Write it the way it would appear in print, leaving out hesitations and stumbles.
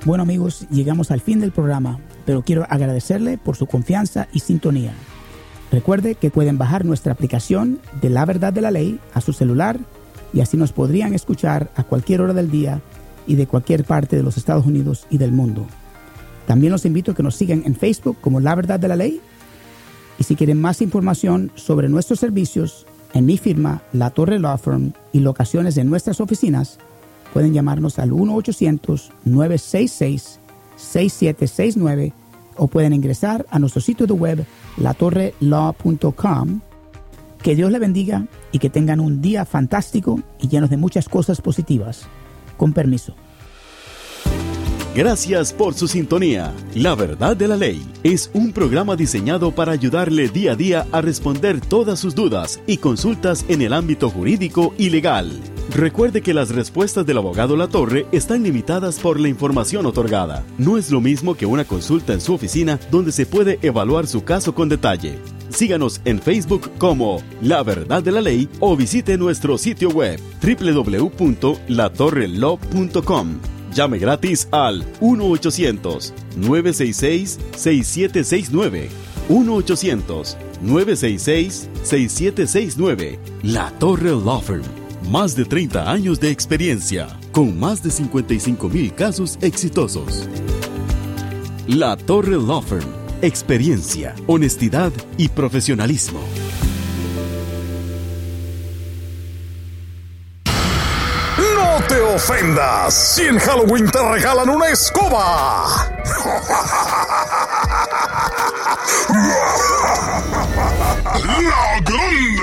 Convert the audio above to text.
Bueno amigos, llegamos al fin del programa, pero quiero agradecerle por su confianza y sintonía. Recuerde que pueden bajar nuestra aplicación de La Verdad de la Ley a su celular y así nos podrían escuchar a cualquier hora del día y de cualquier parte de los Estados Unidos y del mundo. También los invito a que nos sigan en Facebook como La Verdad de la Ley. Y si quieren más información sobre nuestros servicios, en mi firma, La Torre Law Firm, y locaciones de nuestras oficinas, pueden llamarnos al 1-800-966-6769 o pueden ingresar a nuestro sitio de web, latorrelaw.com. Que Dios le bendiga y que tengan un día fantástico y lleno de muchas cosas positivas. Con permiso. Gracias por su sintonía. La Verdad de la Ley es un programa diseñado para ayudarle día a día a responder todas sus dudas y consultas en el ámbito jurídico y legal. Recuerde que las respuestas del abogado Latorre están limitadas por la información otorgada. No es lo mismo que una consulta en su oficina donde se puede evaluar su caso con detalle. Síganos en Facebook como La Verdad de la Ley o visite nuestro sitio web www.latorrelaw.com. Llame gratis al 1-800-966-6769. 1-800-966-6769. La Torre Law Firm. Más de 30 años de experiencia, con más de 55,000 casos exitosos. La Torre Law Firm. Experiencia, honestidad y profesionalismo. No te ofendas si en Halloween te regalan una escoba. La Grande.